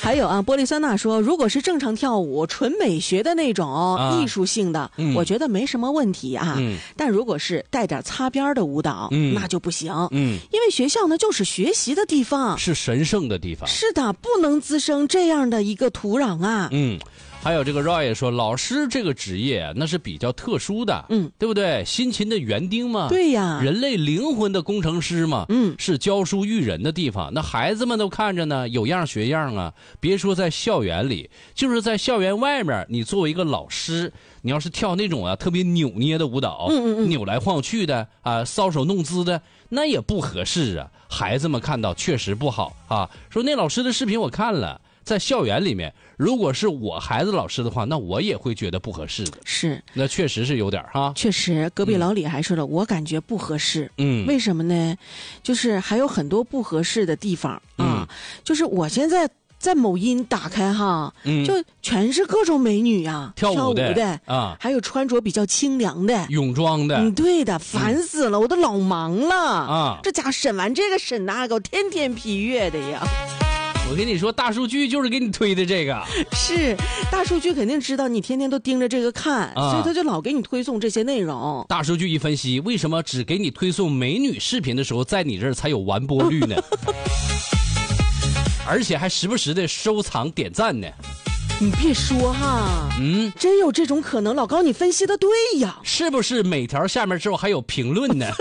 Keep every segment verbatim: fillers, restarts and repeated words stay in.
还有啊，玻璃酸钠说，如果是正常跳舞、纯美学的那种、啊、艺术性的、嗯，我觉得没什么问题啊。嗯、但如果是带点擦边的舞蹈、嗯，那就不行。嗯，因为学校呢就是学习的地方， 是神圣的地方。 是的，不能滋生这样的一个土壤啊。 嗯。还有这个 Roy 说，老师这个职业那是比较特殊的，嗯，对不对？辛勤的园丁嘛， 对呀， 人类灵魂的工程师嘛，嗯，是教书育人的地方。那孩子们都看着呢，有样学样啊。别说在校园里，就是在校园外面，你作为一个老师，你要是跳那种啊特别扭捏的舞蹈，嗯嗯嗯，扭来晃去的啊，搔首弄姿的，那也不合适啊。孩子们看到确实不好啊。说那老师的视频我看了。在校园里面，如果是我孩子老师的话，那我也会觉得不合适的。 是， 那确实是有点哈。 确实，隔壁老李还说了、嗯，我感觉不合适。嗯，为什么呢？就是还有很多不合适的地方啊。嗯、就是我现在在某音打开哈，嗯，就全是各种美女啊， 跳舞的, 跳舞的啊，还有穿着比较清凉的泳装的。 嗯，对的，烦死了，嗯、我都老忙了啊。 这家审完这个审那个，我天天批阅的呀。 我跟你说，大数据就是给你推的这个。 是，大数据肯定知道你天天都盯着这个看、啊、所以他就老给你推送这些内容。 大数据一分析，为什么只给你推送美女视频的时候，在你这儿才有完播率呢？而且还时不时的收藏点赞呢。 你别说哈，嗯，真有这种可能。老高，你分析的对呀， 是不是每条下面之后还有评论呢？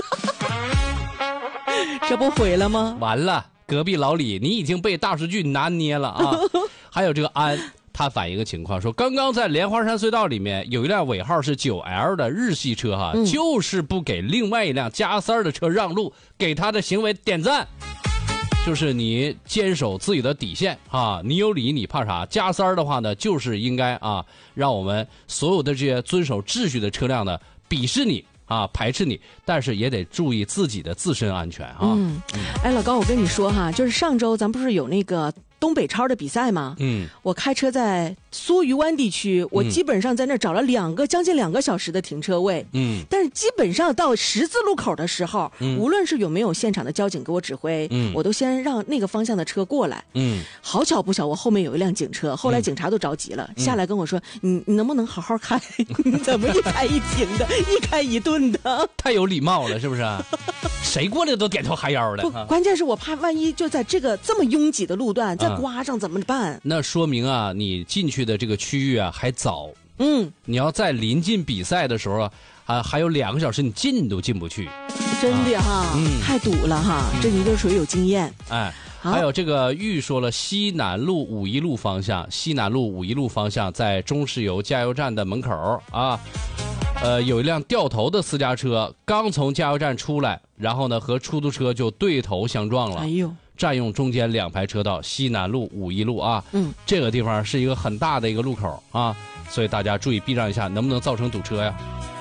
这不毁了吗？ 完了。隔壁老李，你已经被大数据拿捏了啊！还有这个安，他反映一个情况，说刚刚在莲花山隧道里面有一辆尾号是 九 L 的日系车哈、嗯，就是不给另外一辆加塞的车让路，给他的行为点赞。就是你坚守自己的底线啊！你有理你怕啥？加塞的话呢，就是应该啊，让我们所有的这些遵守秩序的车辆呢，鄙视你。啊，排斥你，但是也得注意自己的自身安全啊。 嗯，哎，老高，我跟你说哈，就是上周咱不是有那个东北超的比赛吗？嗯，我开车在苏榆湾地区，我基本上在那儿找了两个、嗯、将近两个小时的停车位。嗯，但是基本上到十字路口的时候，嗯、无论是有没有现场的交警给我指挥，嗯，我都先让那个方向的车过来。嗯，好巧不巧，我后面有一辆警车，后来警察都着急了，嗯、下来跟我说：“你你能不能好好开？你怎么一开一停的，一开一顿的？ 太有礼貌了，是不是？谁过来都点头哈腰的。 不，关键是我怕万一就在这个这么拥挤的路段再刮上怎么办？ 那说明啊，你进去的这个区域啊还早。嗯，你要在临近比赛的时候啊，啊还有两个小时，你进都进不去。 真的哈，啊、嗯，太堵了哈。嗯、这你就属于有经验。 哎，还有这个玉说了，西南路五一路方向，西南路五一路方向在中石油加油站的门口啊。呃，有一辆掉头的私家车刚从加油站出来，然后呢和出租车就对头相撞了。哎呦！占用中间两排车道，西南路五一路啊，嗯，这个地方是一个很大的一个路口啊，所以大家注意避让一下，能不能造成堵车呀？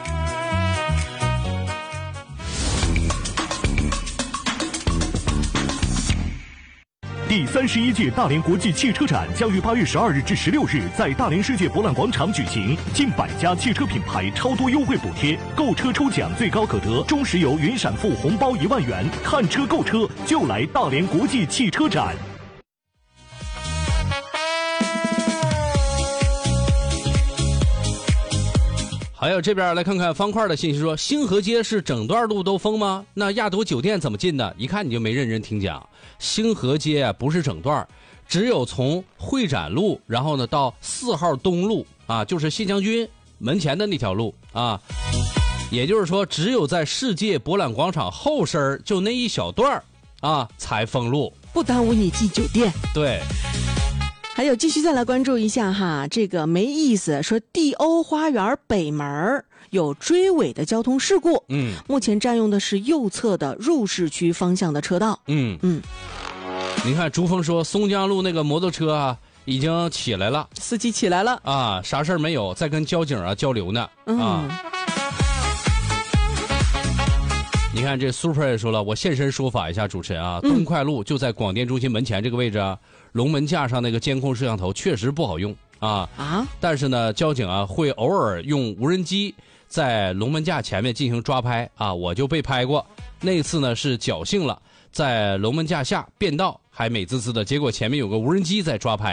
第三十一届大连国际汽车展将于八月十二日至十六日在大连世界博览广场举行，近百家汽车品牌超多优惠补贴，购车抽奖最高可得中石油云闪付红包一万元，看车购车就来大连国际汽车展。 还有这边来看看方块的信息说，星河街是整段路都封吗？那亚朵酒店怎么进的？一看你就没认真听讲。星河街啊不是整段，只有从会展路，然后呢到四号东路啊，就是谢将军门前的那条路啊。也就是说，只有在世界博览广场后身就那一小段啊才封路， 不耽误你进酒店。 对。 还有继续再来关注一下哈，这个没意思说帝欧花园北门有追尾的交通事故，嗯，目前占用的是右侧的入市区方向的车道，嗯嗯。 你看朱峰说松江路那个摩托车啊已经起来了， 司机起来了啊，啥事儿没有，在跟交警啊交流呢，嗯、啊。你看这 Super 也说了，我现身说法一下主持人啊，东快路就在广电中心门前这个位置啊，龙门架上那个监控摄像头确实不好用啊啊！但是呢，交警啊会偶尔用无人机在龙门架前面进行抓拍啊，我就被拍过，那次呢是侥幸了，在龙门架下变道还美滋滋的，结果前面有个无人机在抓拍